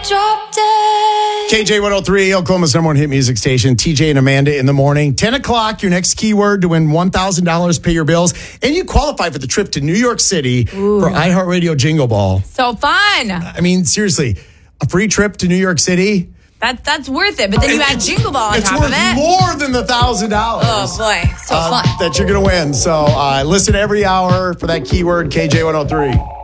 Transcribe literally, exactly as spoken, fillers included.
Drop dead. K J one oh three, Oklahoma's number one hit music station. T J and Amanda in the morning. ten o'clock, your next keyword to win one thousand dollars, pay your bills. And you qualify for the trip to New York City Ooh. for iHeartRadio Jingle Ball. So fun. I mean, seriously, a free trip to New York City. That, that's worth it. But then you add Jingle Ball on it's top worth of it. more than the one thousand dollars. Oh, boy. So uh, fun. That you're going to win. So uh, listen every hour for that keyword, K J one oh three.